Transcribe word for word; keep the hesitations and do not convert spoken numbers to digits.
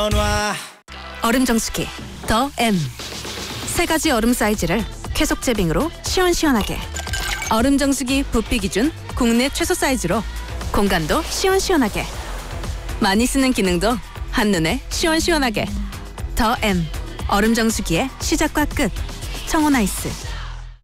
변화. 얼음 정수기 더 M. 세 가지 얼음 사이즈를 쾌속 제빙으로 시원시원하게. 얼음 정수기 부피 기준 국내 최소 사이즈로 공간도 시원시원하게. 많이 쓰는 기능도 한눈에 시원시원하게. 더 M. 얼음 정수기의 시작과 끝. 청혼아이스.